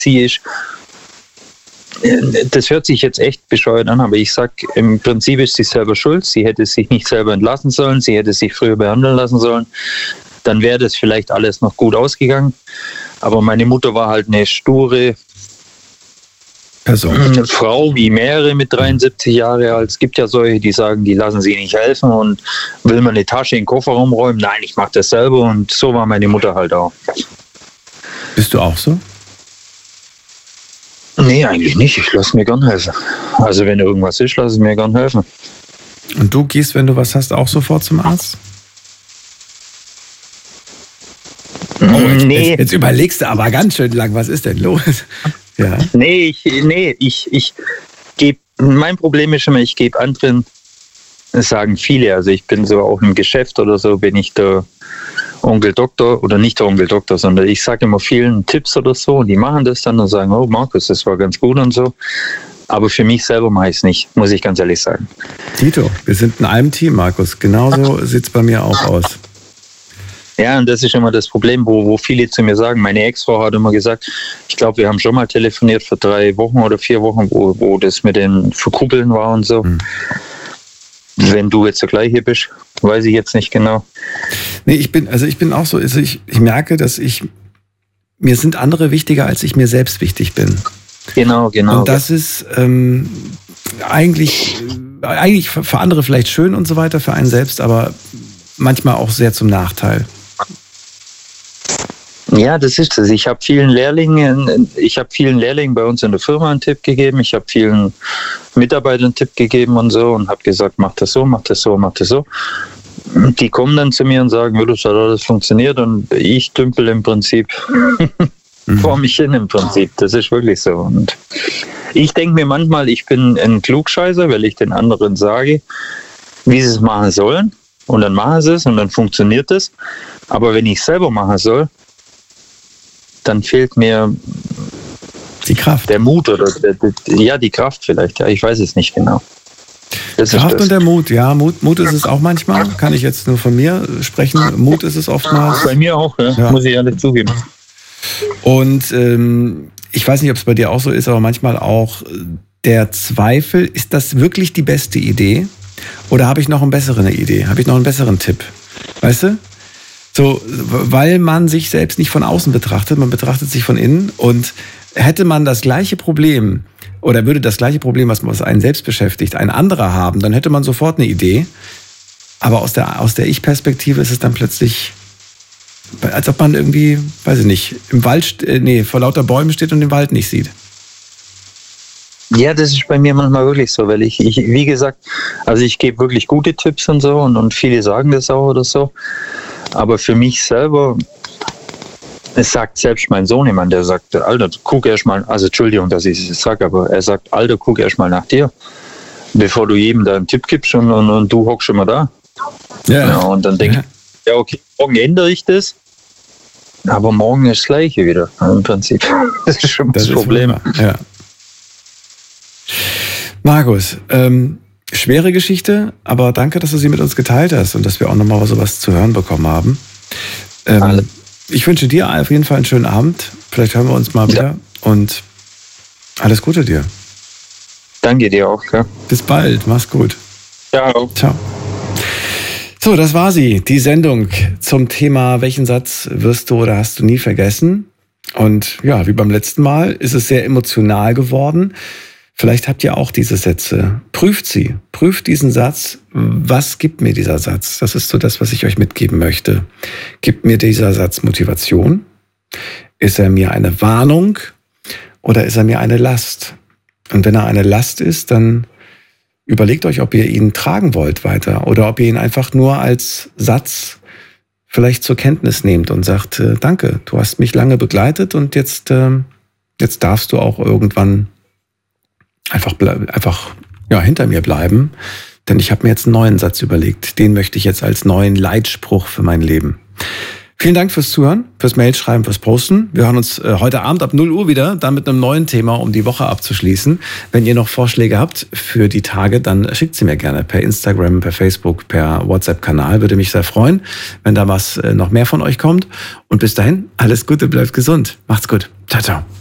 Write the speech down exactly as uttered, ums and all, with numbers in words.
sie ist. Das hört sich jetzt echt bescheuert an, aber ich sag, im Prinzip ist sie selber schuld. Sie hätte sich nicht selber entlassen sollen, sie hätte sich früher behandeln lassen sollen. Dann wäre das vielleicht alles noch gut ausgegangen. Aber meine Mutter war halt eine sture Person. Frau, wie mehrere mit dreiundsiebzig Jahren alt. Es gibt ja solche, die sagen, die lassen sich nicht helfen und will man eine Tasche in den Kofferraum räumen. Nein, ich mache das selber, und so war meine Mutter halt auch. Bist du auch so? Nee, eigentlich nicht. Ich lasse mir gern helfen. Also wenn irgendwas ist, lasse ich mir gern helfen. Und du gehst, wenn du was hast, auch sofort zum Arzt? Oh, jetzt, nee. jetzt, jetzt überlegst du aber ganz schön lang, was ist denn los? Ja. Nee, ich, nee, ich, ich gebe, mein Problem ist immer, ich gebe anderen, das sagen viele, also ich bin so auch im Geschäft oder so, bin ich der Onkel Doktor, oder nicht der Onkel Doktor, sondern ich sage immer vielen Tipps oder so, und die machen das dann und sagen, oh Markus, das war ganz gut und so. Aber für mich selber mache ich es nicht, muss ich ganz ehrlich sagen. Tito, wir sind in einem Team, Markus. Genauso sieht es bei mir auch aus. Ja, und das ist immer das Problem, wo, wo viele zu mir sagen. Meine Ex-Frau hat immer gesagt, ich glaube, wir haben schon mal telefoniert vor drei Wochen oder vier Wochen, wo, wo das mit den Verkuppeln war und so. Hm. Wenn du jetzt der gleiche bist, weiß ich jetzt nicht genau. Nee, ich bin, also ich bin auch so, also ich, ich merke, dass ich, mir sind andere wichtiger, als ich mir selbst wichtig bin. Genau, genau. Und das ist ähm, eigentlich, eigentlich für andere vielleicht schön und so weiter, für einen selbst, aber manchmal auch sehr zum Nachteil. Ja, das ist es. Ich habe vielen Lehrlingen, ich habe vielen Lehrlingen bei uns in der Firma einen Tipp gegeben. Ich habe vielen Mitarbeitern einen Tipp gegeben und so und habe gesagt, mach das so, mach das so, mach das so. Die kommen dann zu mir und sagen, ja, das hat alles funktioniert, und ich dümpel im Prinzip mhm. vor mich hin im Prinzip. Das ist wirklich so. Und ich denke mir manchmal, ich bin ein Klugscheißer, weil ich den anderen sage, wie sie es machen sollen, und dann machen sie es und dann funktioniert es. Aber wenn ich es selber machen soll, dann fehlt mir die Kraft. Der Mut oder der, der, ja, die Kraft vielleicht. Ja, ich weiß es nicht genau. Das Kraft und der Mut, ja. Mut, Mut ist es auch manchmal. Kann ich jetzt nur von mir sprechen. Mut ist es oftmals. Bei mir auch, ja. Ja. Muss ich ehrlich zugeben. Und ähm, ich weiß nicht, ob es bei dir auch so ist, aber manchmal auch der Zweifel, ist das wirklich die beste Idee? Oder habe ich noch eine bessere Idee? Habe ich noch einen besseren Tipp? Weißt du? So, weil man sich selbst nicht von außen betrachtet, man betrachtet sich von innen, und hätte man das gleiche Problem oder würde das gleiche Problem, was, was einen selbst beschäftigt, ein anderer haben, dann hätte man sofort eine Idee. Aber aus der, aus der Ich-Perspektive ist es dann plötzlich, als ob man irgendwie, weiß ich nicht, im Wald, nee, vor lauter Bäumen steht und den Wald nicht sieht. Ja, das ist bei mir manchmal wirklich so, weil ich, ich wie gesagt, also ich gebe wirklich gute Tipps und so, und, und viele sagen das auch oder so. Aber für mich selber, es sagt selbst mein Sohn jemand, der sagt, Alter, guck erst mal, also Entschuldigung, dass ich es sage, aber er sagt, Alter, guck erst mal nach dir, bevor du jedem da einen Tipp gibst, und, und, und du hockst schon mal da. Ja. Ja, und dann denke ja. ich, ja okay, morgen ändere ich das, aber morgen ist das Gleiche wieder, im Prinzip. Das ist schon das, das Problem. Ja. Markus, ähm, schwere Geschichte, aber danke, dass du sie mit uns geteilt hast und dass wir auch nochmal sowas zu hören bekommen haben. Ähm, ich wünsche dir auf jeden Fall einen schönen Abend. Vielleicht hören wir uns mal wieder, ja. Und alles Gute dir. Danke dir auch. Ja. Bis bald, mach's gut. Ciao. Ciao. So, das war sie, die Sendung zum Thema, welchen Satz wirst du oder hast du nie vergessen? Und ja, wie beim letzten Mal ist es sehr emotional geworden. Vielleicht habt ihr auch diese Sätze. Prüft sie. Prüft diesen Satz. Was gibt mir dieser Satz? Das ist so das, was ich euch mitgeben möchte. Gibt mir dieser Satz Motivation? Ist er mir eine Warnung? Oder ist er mir eine Last? Und wenn er eine Last ist, dann überlegt euch, ob ihr ihn tragen wollt weiter. Oder ob ihr ihn einfach nur als Satz vielleicht zur Kenntnis nehmt und sagt, äh, danke, du hast mich lange begleitet und jetzt, äh, jetzt darfst du auch irgendwann Einfach, einfach ja, hinter mir bleiben, denn ich habe mir jetzt einen neuen Satz überlegt. Den möchte ich jetzt als neuen Leitspruch für mein Leben. Vielen Dank fürs Zuhören, fürs Mailschreiben, fürs Posten. Wir hören uns heute Abend ab null Uhr wieder, dann mit einem neuen Thema, um die Woche abzuschließen. Wenn ihr noch Vorschläge habt für die Tage, dann schickt sie mir gerne per Instagram, per Facebook, per WhatsApp-Kanal. Würde mich sehr freuen, wenn da was noch mehr von euch kommt. Und bis dahin, alles Gute, bleibt gesund. Macht's gut. Ciao, ciao.